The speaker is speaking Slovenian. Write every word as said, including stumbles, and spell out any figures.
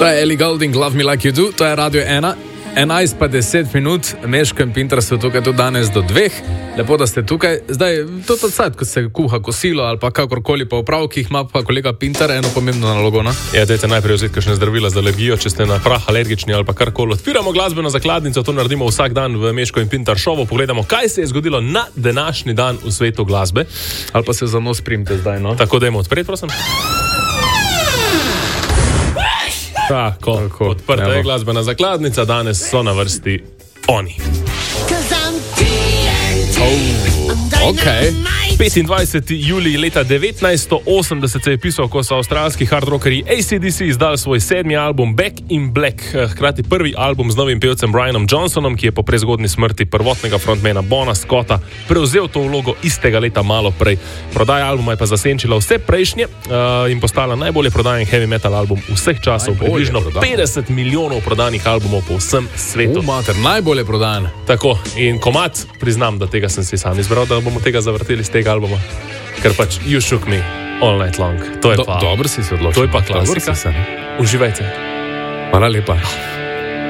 To je Ellie Goulding, Love Me Like You Do, to je Radio ena. enajst pa deset minut, Meško in Pintar so tukaj tudi danes do dveh. Lepo, da ste tukaj. Zdaj, to je sad, ko se kuha kosilo ali pa kakorkoli po opravkih, ima pa kolega Pintar eno pomembno nalogo, no? Ja, dajte najprej vzeti kakšne zdravila za alergijo, če ste na prah alergični ali pa karkoli. Odpiramo glasbeno zakladnico, to naredimo vsak dan v Meško in Pintar šovu. Pogledamo, kaj se je zgodilo na današnji dan v svetu glasbe. Ali pa se za nos primite zdaj, no? Tako, dajmo odpreti, prosim. Tako, Tako odprta evo. Je glasbena zakladnica, danes so na vrsti oni. Oh, okay. petindvajseti julij leta devetnajststo osemdeset se je pisal, ko so avstralski hard rockerji A C D C izdali svoj sedmi album Back in Black, hkrati prvi album z novim pevcem Brianom Johnsonom, ki je po prezgodni smrti prvotnega frontmana Bona Scotta prevzel to vlogo istega leta malo prej. Prodaja albuma je pa zasenčila vse prejšnje uh, in postala najbolje prodajen heavy metal album vseh časov, približno petdeset milijonov prodanih albumov po vsem svetu. Uh, mater, najbolje prodajen. Tako, in komad, priznam, da tega sem si sam izbral, da bomo tega zavrteli z tega albuma, ker pač You Shook Me All Night Long. To je Do, pa... Dobro si se odločil. To je pa klasika. Uživajte. Hvala lepa.